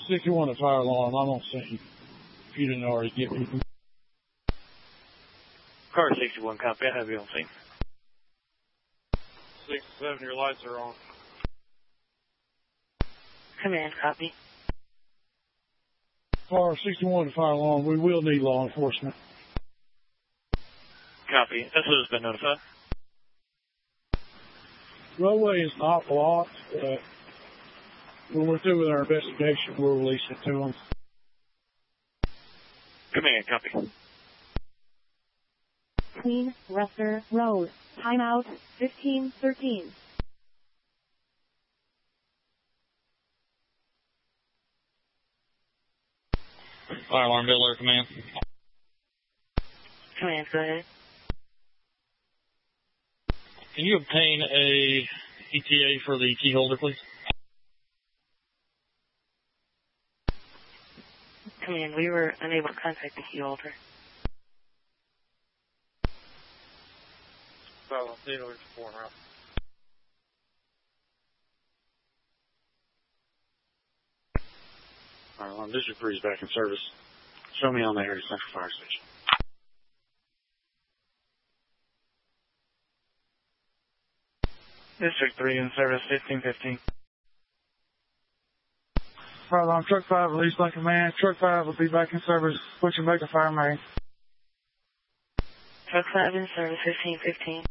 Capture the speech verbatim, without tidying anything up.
sixty-one to fire alarm. I'm on scene. If you didn't already get me. Car sixty-one, copy. I have you on scene. sixty-seven, your lights are on. Command, copy. Car sixty-one to fire alarm. We will need law enforcement. Copy. S O has been notified. Roadway is not blocked, but when we're through with our investigation, we'll release it to them. Command, copy. Queen Wester Road. Timeout fifteen thirteen. Fire alarm, Bill Air Command. Command, go ahead. Can you obtain a E T A for the key holder, please? Command, we were unable to contact the key holder. Well, zero is four out. Fire alarm, District three is back in service. Show me on the area Central Fire Station. District three in service, fifteen fifteen. Fire alarm, truck five released by command. Truck five will be back in service. Pushing back to fire main. Truck five in service, fifteen fifteen.